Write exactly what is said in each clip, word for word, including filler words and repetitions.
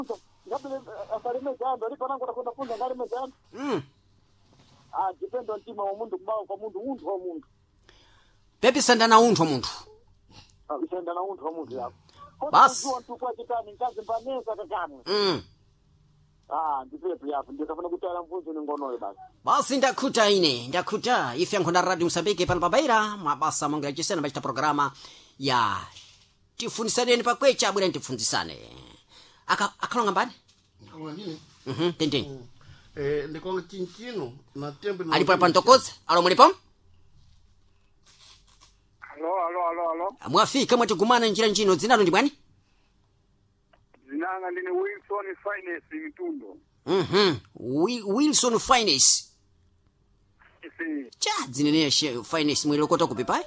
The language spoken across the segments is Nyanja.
Ngapele asalime jambo alipo nangu nakwenda funza ngalime jambo. Mm. Ah, depende on tima wa mundu kubao kwa mundu untu wa mundu. Pepi senda na untu wa mundu. Ah, senda na untu wa mundu yako. Bas. Kwa kwa kitani ngazi mbanesa kakani. Mm. Ah, ndipepe yapo ndio kafuna kutala mfunzo ni ngonoe basi. Basi ndakuta ine, ndakuta ife nkonda radio Msambiki pano pabaira mabasa monga yachisena bachita programa ya tifundisane pakwecha bwera tifundisane. Aka akalonga mbani? Akalonga nini? Mhm, tendeni. Mm. Eh, ndikonga chinchino na tembe na alipo pantokoza alo mulipo? Alo alo alo alo. Mwafika mwati gumana njira njino zinalo ndi bwani? Zinanga ndine Wilson Finance Mitundo. Mhm. Wilson Finance. Isi. Cha zinene Finance mwilo kota kupipai?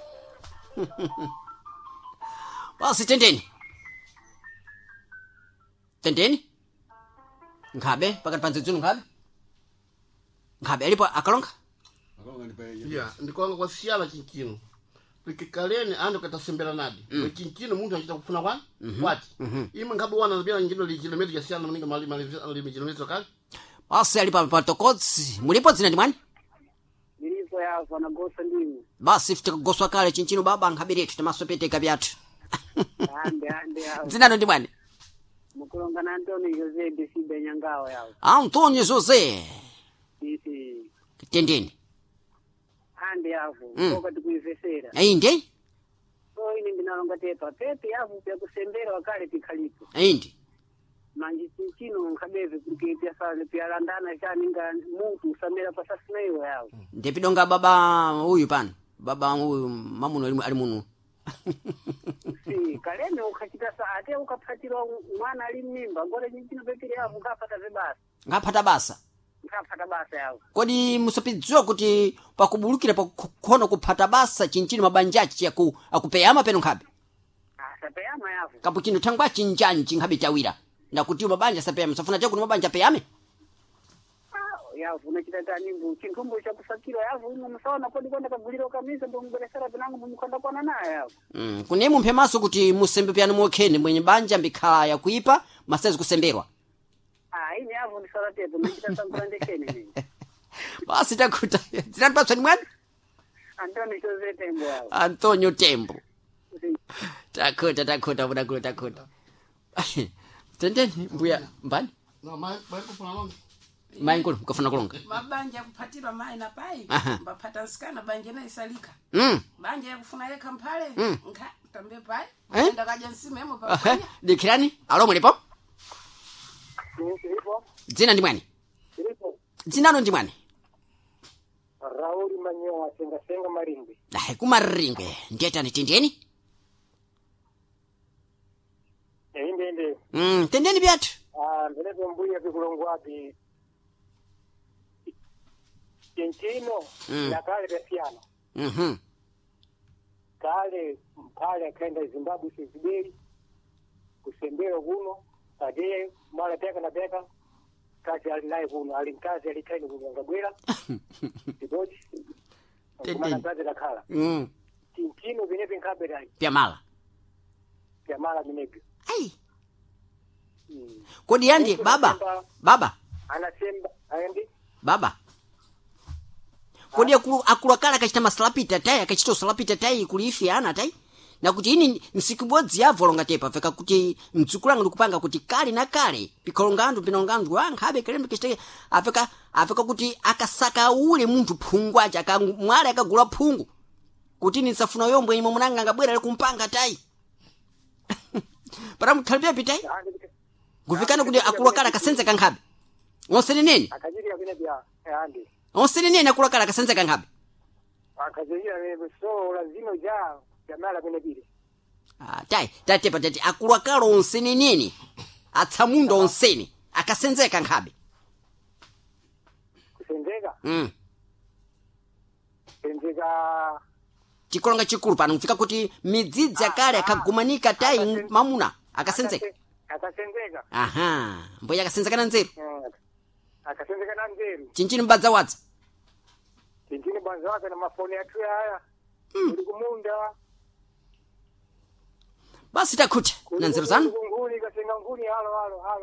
Basi tendeni. Tendeni? Ngabe pakati panzizunu ngabe? Ngabe alipo akalonga? Akalonga ndipe. Yeah, ndikonga kwa siala chinchino. Likikaleni ando katasembera nadi. Mm. Chinchino muntu anachita kufuna kwani? Mm -hmm. Wati. Mm -hmm. Ima ngabe wana nabia njino li kilometri ya siala mninga mali mali mali kilometri kali. Basi alipo pantokozi mulipo zina ndi mwani? Nilipo yafa na gosa ndini. Basi fika goswa kale chinchino baba ngabiretu tamasopete kabyatu. Ande ande yafa. Zinalo ndi mwani? Mukulonga na Antonio Jose de Sibe Nyangao yao. Antonio Jose. Isi. Tendeni. Ande yafu. Mm. Koka tukuifesera. Ainde? So ini ndinalonga tepa. Pepe yafu pia kusembera wakale tikalipo. Ainde? Manji chinchino nkabeve kuke pia sale pia landana shaninga muntu samera pasasina hiyo yao. Ndepidonga baba huyu pana. Baba huyu mamuno alimunu. Si kalene ukachita saate ukapatira mwana ali mimba ngore nyingine pekile yapo ngapata vibasa ngapata basa ngapata basa yao kodi musapidzwa kuti pakubulukira pakukhona kupata basa chinchini mabanjachi yaku akupeyama peno nkhabe ah sapeyama yapo kapuchino thangwa chinjanji nkhabe chawira nakuti mabanja sapeyama safuna chakuti mabanja peyame yavu nachitata nyimbo chintumbo cha kusakira yavu umu musaona kodi kwenda kaguliro kamisa ndo mberesera binangu mukanda kwana naye yavu mm kune mumphe maso kuti musembe pyano mokhene mwenye banja mbikhala ya kuipa masezi kusemberwa ah ini yavu ni sala tepo nachitata sambrande kene ni basi takuta zinapaswa ni mwana Antonio Jose Tembo yavu Antonio Tembo takuta takuta buda kuta takuta tendeni mbuya mbani no mai mai kufuna longa mai ngolo kufuna kulonga mabanja kupatira mai na pai mbapata nsikana banje na isalika mm banje yakufuna yeka mpale mm. Nka tambe pai eh? Nda kaja nsimemo pa dikirani alo mulipo Nilipo dzina ndi mwani Nilipo dzinalo ndi mwani Rauli Manyoa senga senga maringi dai kumaringe ndiyetani tendeni ende ende mm tendeni byatu ah ndelezo mbuya bikulongwa bi chinchino mm. na kale besiano mhm kale kale akaenda Zimbabwe sizibeli kusembera kuno ade mara teka na teka kazi alinaye kuno alinkazi alikaini kunyangabwera kidoti kumana kazi la kala mm chinchino vinepe nkabera pya mala pya mala vinepe ai mm. Kodi yandi baba baba anasemba ayendi baba kodi akulu akulu kala kachita maslapita tai akachita slapita tai kulifi ana tai na kuti ini msikibodzi yavolonga tepa feka kuti mtsukulanga likupanga kuti kali na kale pikolongandu pinongandu ankhabe kelembe kishite afeka afeka kuti akasaka ule muntu phungwa chaka mwale akagula phungu kuti nisafuna yombo imo munanga ngabwera likumpanga tai para muthalipia pitai kufikana kuti akulu kala kasenza kankhabe ngosene nini akajiri vile bya andi ngosene nini akulu kala kasenza kankhabe akajiri vile so lazima ja jamala vile vile ah tai tate patati akulu kala onsene nini atsamundo onsene akasenzeka nkhabe kusenzeka mm senzeka chikolonga chikulu pano kufika kuti midzidzi akale akagumanika tai mamuna akasenzeka akasenzeka aha mboya akasenzeka na nzeru akasenzeka na nzeru chinchini mbadza wadza chinchini banza wake na mafoni yake haya uli kumunda basi takuta na nzeru zanu nguni kasenga nguni halo halo halo